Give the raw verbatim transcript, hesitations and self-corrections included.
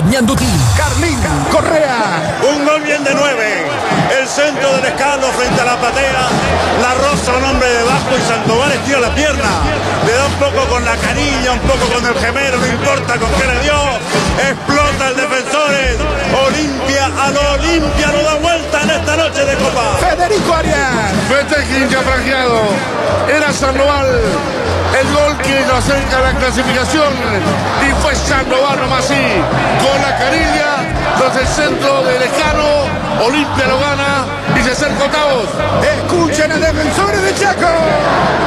acompañándote. Carlín Correa. Un gol bien de nueve. El centro del escalo frente a la platea. La roza un hombre debajo y Sandoval estira la pierna. Le da un poco con la canilla, un poco con el gemelo, no importa con qué le dio. Explota el Defensores. Olimpia a lo Olimpia lo da vuelta en esta noche de Copa. Federico Arias. Betekin fragiado. Era Sandoval el gol que nos acerca a la clasificación. Y fue Sandoval nomás así. Con la canilla, desde el centro del Lejano. Olimpia lo gana y se acerca octavos. Escuchen a Defensores de Chaco.